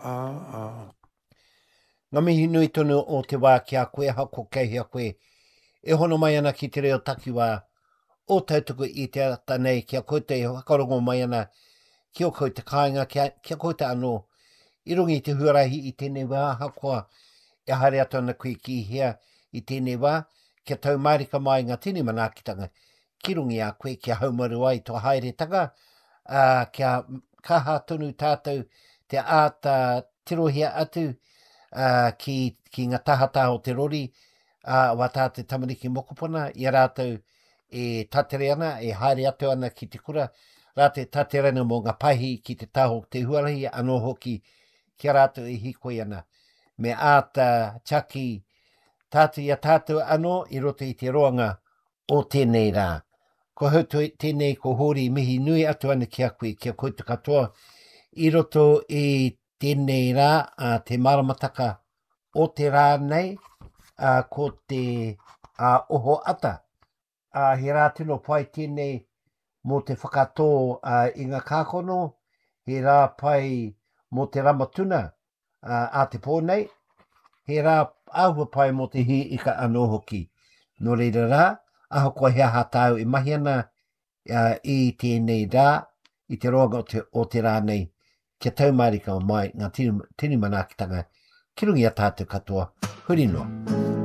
Ngā mihi nui tonu o te wā ki a koe, hako kei a koe. E hono mai ana ki te reo takiwā o tautoko i te ata nei, kia koe te hakarongo mai ana, kia koe te kāinga, kia koe te anō. I rungi te huarahi i tēnei wā, hakoa e haere atu ana koe ki hea i tēnei wā, kia tau marika mai ngā tini manaakitanga, ki rungi a koe, kia haumaru ai tō haeretanga, kia kaha tonu tātou te āta tirohia atu, ki ngā tahata o te rori, wā tā te tamariki mokopona, i rātou e tatere ana, e haere atu ana ki te kura, rā te tatere ana mō ngā pahi ki te taho te huarahi, anō hoki ki rātou e hikoi ana. Me āta chaki tātou ia tātou anō, i roto i te roanga o tēnei rā. Ko hau tēnei ko hori mihi nui atu ana ki a koe, kia koe te katoa, i roto i tēnei rā, te maramataka o te rā nei, ko te oho ata. He rā tino pai tēnei mō te whakatō i ngā kākono, he rā pai mō te ramatuna a te pōnei, he rā āhua pai mō te hi ika anō hoki. Nō reira rā, aho kua hea hātāu i mahi ana i tēnei rā, i te roanga o te rā nei, kia taumarika o mai ngā tini manaakitanga, ki rungi a tātou katoa, huri noa.